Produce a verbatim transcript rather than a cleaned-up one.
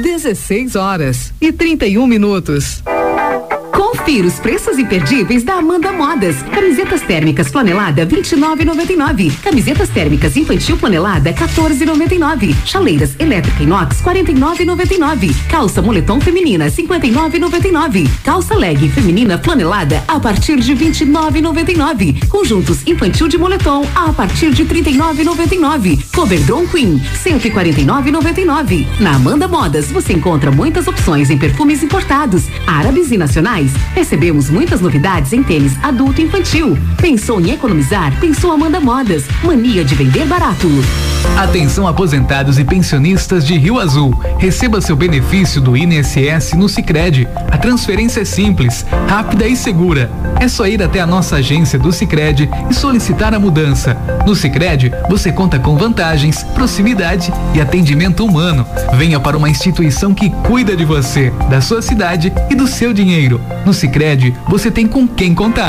dezesseis horas e trinta e um minutos. Confira os preços imperdíveis da Amanda Modas. Camisetas térmicas flanelada vinte e nove e noventa e nove. Camisetas térmicas infantil flanelada quatorze e noventa e nove. Chaleiras elétrica inox quarenta e nove e noventa e nove. Calça moletom feminina cinquenta e nove e noventa e nove. Calça leg feminina flanelada a partir de vinte e nove e noventa e nove. Conjuntos infantil de moletom a partir de trinta e nove e noventa e nove. Coverdron Queen cento e quarenta e nove e noventa e nove. Na Amanda Modas você encontra muitas opções em perfumes importados, árabes e nacionais. Recebemos muitas novidades em tênis adulto e infantil. Pensou em economizar? Pensou Amanda Modas. Mania de vender barato. Atenção aposentados e pensionistas de Rio Azul. Receba seu benefício do I N S S no Sicredi. A transferência é simples, rápida e segura. É só ir até a nossa agência do Sicredi e solicitar a mudança. No Sicredi, você conta com vantagens, proximidade e atendimento humano. Venha para uma instituição que cuida de você, da sua cidade e do seu dinheiro. No Sicredi, você tem com quem contar.